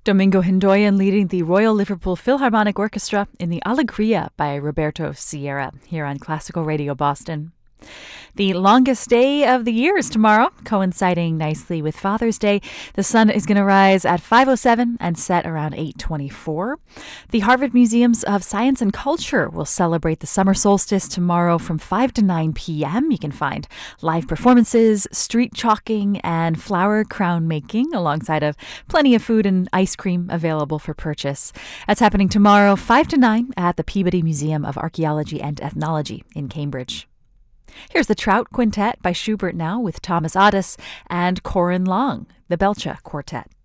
Domingo Hindoyan leading the Royal Liverpool Philharmonic Orchestra in the Alegria by Roberto Sierra here on Classical Radio Boston. The longest day of the year is tomorrow, coinciding nicely with Father's Day. The sun is going to rise at 5:07 and set around 8:24. The Harvard Museums of Science and Culture will celebrate the summer solstice tomorrow from 5 to 9 p.m. You can find live performances, street chalking, and flower crown making, alongside of plenty of food and ice cream available for purchase. That's happening tomorrow, 5 to 9, at the Peabody Museum of Archaeology and Ethnology in Cambridge. Here's the Trout Quintet by Schubert now with Thomas Adès and Corin Long, the Belcha Quartet.